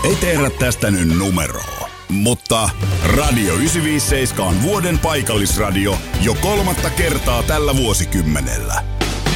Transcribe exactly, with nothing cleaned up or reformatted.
ei tehdä tästä nyt numeroa. Mutta Radio yhdeksänsataaviisikymmentäseitsemän on vuoden paikallisradio jo kolmatta kertaa tällä vuosikymmenellä.